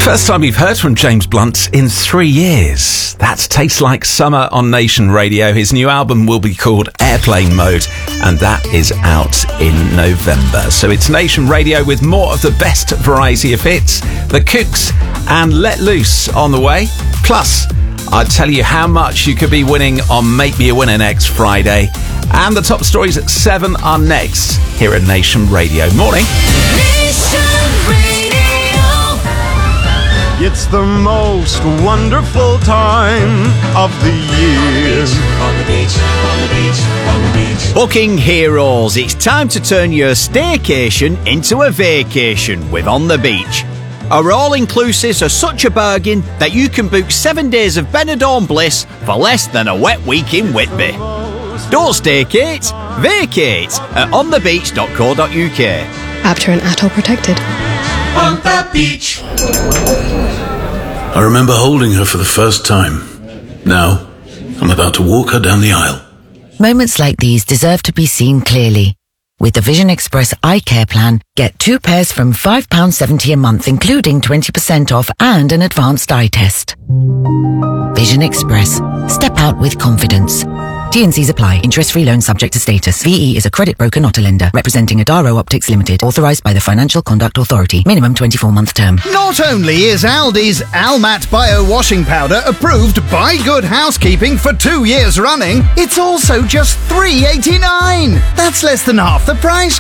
First time we've heard from James Blunt in 3 years. That's Tastes Like Summer on Nation Radio. His new album will be called Airplane Mode, and that is out in November. So it's Nation Radio with more of the best variety of hits, The Kooks and Let Loose on the way. Plus, I'll tell you how much you could be winning on Make Me a Winner next Friday. And the top stories at 7 are next here at Nation Radio. Morning. Nation Radio. It's the most wonderful time of the year. On the beach, on the beach, on the beach. Booking heroes, it's time to turn your staycation into a vacation with On the Beach. Our all-inclusives are such a bargain that you can book 7 days of Benidorm bliss for less than a wet week in Whitby. Don't staykate, vacate at onthebeach.co.uk. ABTR and ATOL protected. On the beach. I remember holding her for the first time. Now, I'm about to walk her down the aisle. Moments like these deserve to be seen clearly. With the Vision Express Eye Care Plan, get 2 pairs from £5.70 a month, including 20% off and an advanced eye test. Vision Express. Step out with confidence. T&Cs apply. Interest-free loan subject to status. VE is a credit broker, not a lender. Representing Adaro Optics Limited. Authorised by the Financial Conduct Authority. Minimum 24-month term. Not only is Aldi's Almat Bio Washing Powder approved by Good Housekeeping for 2 years running, it's also just $3.89. That's less than half the price.